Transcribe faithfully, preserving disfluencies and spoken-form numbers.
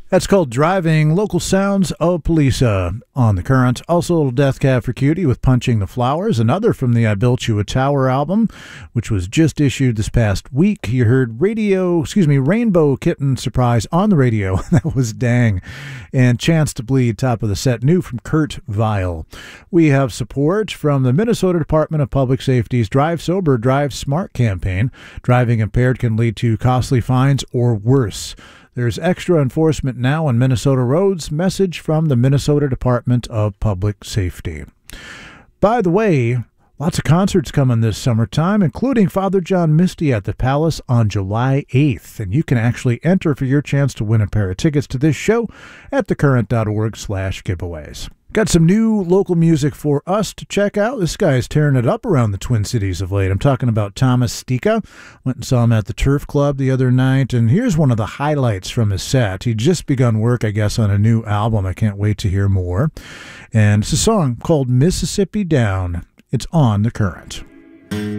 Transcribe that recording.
That's called Driving, Local Sounds of Polisa on the Current. Also a little Death Cab for Cutie with Punching the Flowers, another from the I Built You a Tower album, which was just issued this past week. You heard Radio, excuse me, Rainbow Kitten Surprise on the radio. That was Dang. And Chance to Bleed, top of the set, new from Kurt Vile. We have support from the Minnesota Department of Public Safety's Drive Sober, Drive Smart campaign. Driving impaired can lead to costly fines or worse. There's extra enforcement now on Minnesota roads. Message from the Minnesota Department of Public Safety. By the way, lots of concerts coming this summertime, including Father John Misty at the Palace on July eighth. And you can actually enter for your chance to win a pair of tickets to this show at thecurrent.org slash giveaways. Got some new local music for us to check out. This guy's tearing it up around the Twin Cities of late. I'm talking about Thomas Stika. Went and saw him at the Turf Club the other night, and here's one of the highlights from his set. He'd just begun work, I guess, on a new album. I can't wait to hear more. And it's a song called Mississippi Down. It's on The Current.